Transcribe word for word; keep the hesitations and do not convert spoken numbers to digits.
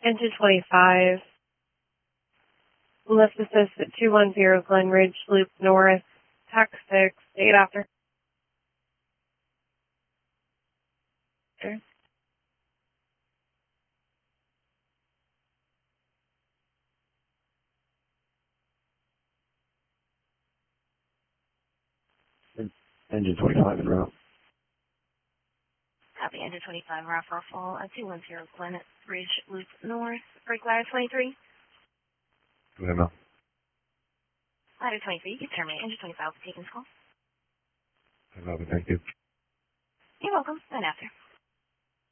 Engine twenty-five. Lift assist at two one zero Glen Ridge Loop North. Tax six. Eight after. Engine twenty-five en route. Copy, Engine twenty-five, route for a fall at two one zero Glen Ridge Loop North. Brake ladder twenty-three. Good enough. Ladder twenty-three, you can terminate. Engine twenty-five will be taking this call. Good enough, thank you. You're welcome. And after.